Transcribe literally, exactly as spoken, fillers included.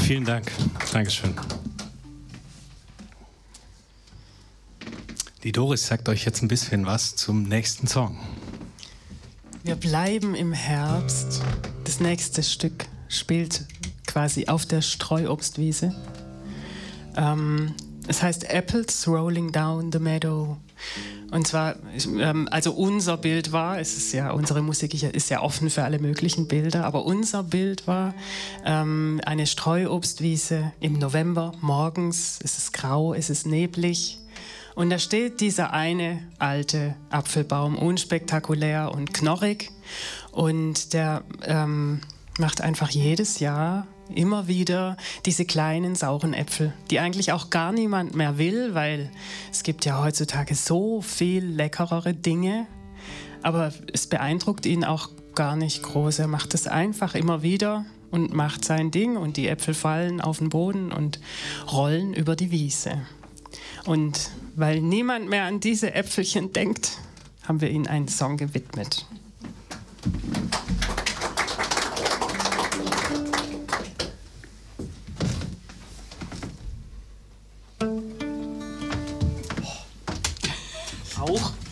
Vielen Dank. Dankeschön. Die Doris sagt euch jetzt ein bisschen was zum nächsten Song. Wir bleiben im Herbst. Das nächste Stück spielt quasi auf der Streuobstwiese. Ähm, es heißt Apples Rolling Down the Meadow. Und zwar, ähm, also unser Bild war, es ist ja, unsere Musik ist ja offen für alle möglichen Bilder, aber unser Bild war ähm, eine Streuobstwiese im November, morgens, es ist grau, es ist neblig. Und da steht dieser eine alte Apfelbaum, unspektakulär und knorrig. Und der ähm, macht einfach jedes Jahr immer wieder diese kleinen sauren Äpfel, die eigentlich auch gar niemand mehr will, weil es gibt ja heutzutage so viel leckerere Dinge. Aber es beeindruckt ihn auch gar nicht groß. Er macht es einfach immer wieder und macht sein Ding und die Äpfel fallen auf den Boden und rollen über die Wiese. Und weil niemand mehr an diese Äpfelchen denkt, haben wir ihnen einen Song gewidmet. Auch.